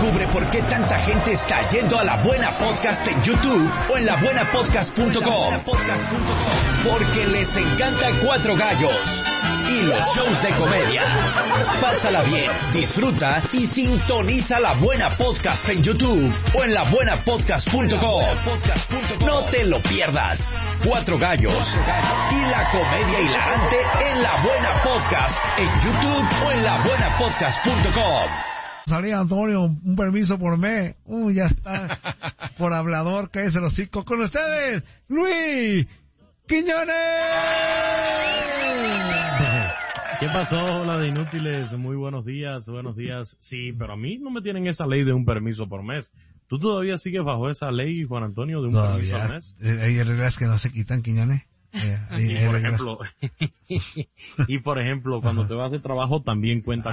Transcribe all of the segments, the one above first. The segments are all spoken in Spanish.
Descubre por qué tanta gente está yendo a La Buena Podcast en YouTube o en labuenapodcast.com. Porque les encanta Cuatro Gallos y los shows de comedia. Pásala bien, disfruta y sintoniza La Buena Podcast en YouTube o en labuenapodcast.com. No te lo pierdas. Cuatro Gallos y la comedia hilarante en La Buena Podcast en YouTube o en labuenapodcast.com. Salía Antonio, un permiso por mes. Ya está. Por hablador, cállese los hocico. Con ustedes, Luis Quiñones. ¿Qué pasó? Hola de inútiles, muy buenos días, buenos días. Sí, pero a mí no me tienen esa ley de un permiso por mes. ¿Tú todavía sigues bajo esa ley, Juan Antonio, de un permiso por mes? Hay reglas que no se quitan, Quiñones. Y por ejemplo, cuando te vas de trabajo también cuenta.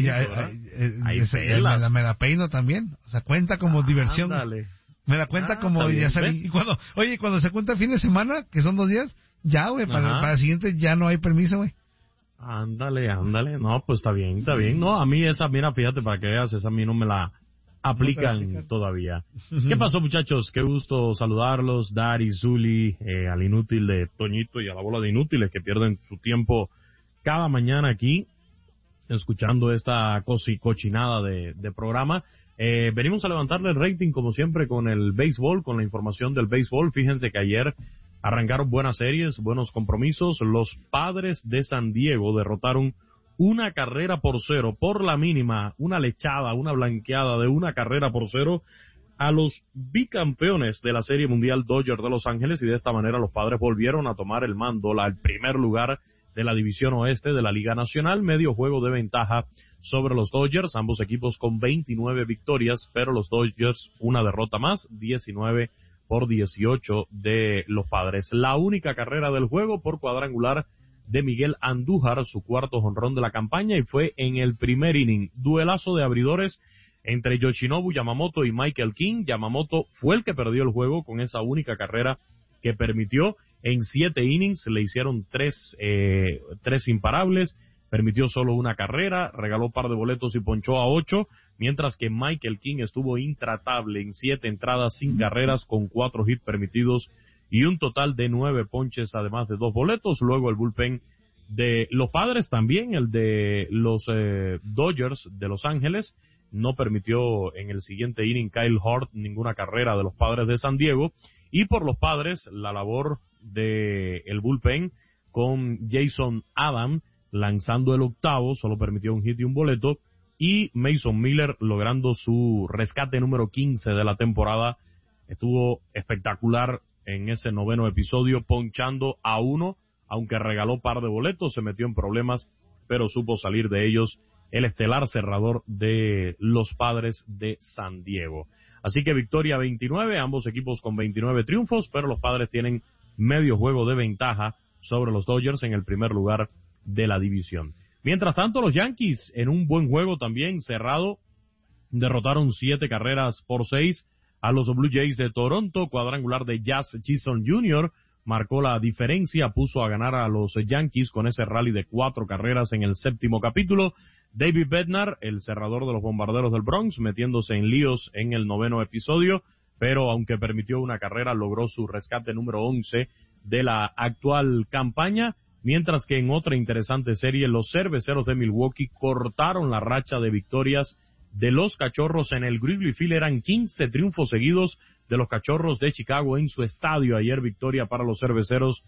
Me la peino también. O sea, cuenta como diversión. Ándale. Me la cuenta como bien, ya salí. Y cuando se cuenta el fin de semana, que son 2 días, ya, güey, para el siguiente ya no hay permiso, güey. Ándale. No, pues está bien. No, a mí esa, mira, fíjate, para que veas, esa a mí no me la aplican todavía. ¿Qué pasó, muchachos? Qué gusto saludarlos. Dari, Zuli, al inútil de Toñito y a la bola de inútiles que pierden su tiempo cada mañana aquí, escuchando esta cochinada de programa. Venimos a levantarle el rating, como siempre, con el béisbol, con la información del béisbol. Fíjense que ayer arrancaron buenas series, buenos compromisos. Los Padres de San Diego derrotaron 1-0 por la mínima, una lechada, una blanqueada de 1-0 a los bicampeones de la Serie Mundial Dodgers de Los Ángeles, y de esta manera los Padres volvieron a tomar el mando, el primer lugar de la División Oeste de la Liga Nacional, medio juego de ventaja sobre los Dodgers, ambos equipos con 29 victorias, pero los Dodgers una derrota más, 19-18 de los Padres. La única carrera del juego por cuadrangular de Miguel Andújar, su cuarto jonrón de la campaña, y fue en el primer inning. Duelazo de abridores entre Yoshinobu Yamamoto y Michael King. Yamamoto fue el que perdió el juego con esa única carrera que permitió. En 7 innings le hicieron 3 imparables, permitió solo una carrera, regaló par de boletos y ponchó a 8, mientras que Michael King estuvo intratable en 7 entradas sin carreras, con 4 hits permitidos y un total de 9 ponches, además de 2 boletos. Luego el bullpen de los Padres, también el de los Dodgers de Los Ángeles, no permitió en el siguiente inning Kyle Hort ninguna carrera de los Padres de San Diego. Y por los Padres, la labor de el bullpen con Jason Adam lanzando el octavo, solo permitió un hit y un boleto, y Mason Miller logrando su rescate número 15 de la temporada. Estuvo espectacular en ese 9º episodio, ponchando a 1, aunque regaló par de boletos, se metió en problemas, pero supo salir de ellos el estelar cerrador de los Padres de San Diego. Así que victoria 29, ambos equipos con 29 triunfos, pero los Padres tienen medio juego de ventaja sobre los Dodgers en el primer lugar de la división. Mientras tanto, los Yankees, en un buen juego también cerrado, derrotaron 7-6 a los Blue Jays de Toronto. Cuadrangular de Jazz Chisholm Jr. marcó la diferencia, puso a ganar a los Yankees con ese rally de 4 carreras en el 7º capítulo. David Bednar, el cerrador de los Bombarderos del Bronx, metiéndose en líos en el 9º episodio, pero aunque permitió una carrera, logró su rescate número 11 de la actual campaña, mientras que en otra interesante serie, los Cerveceros de Milwaukee cortaron la racha de victorias de los Cachorros en el Wrigley Field. Eran 15 triunfos seguidos de los Cachorros de Chicago en su estadio. Ayer victoria para los Cerveceros,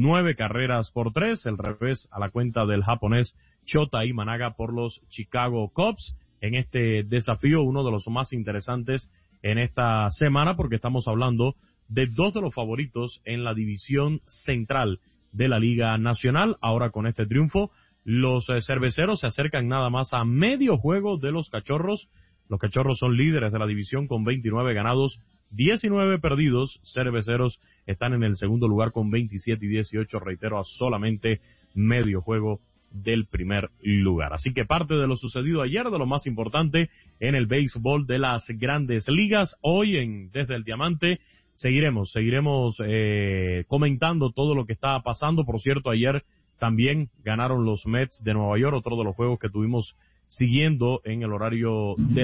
9-3, el revés a la cuenta del japonés Shota Imanaga por los Chicago Cubs en este desafío, uno de los más interesantes en esta semana, porque estamos hablando de 2 de los favoritos en la división central de la Liga Nacional. Ahora con este triunfo, los Cerveceros se acercan nada más a medio juego de los Cachorros. Los Cachorros son líderes de la división con 29 ganados, 19 perdidos. Cerveceros están en el segundo lugar con 27 y 18, reitero, a solamente medio juego del primer lugar. Así que parte de lo sucedido ayer, de lo más importante en el béisbol de las Grandes Ligas. Hoy en Desde el Diamante seguiremos comentando todo lo que está pasando. Por cierto, ayer también ganaron los Mets de Nueva York, otro de los juegos que tuvimos siguiendo en el horario de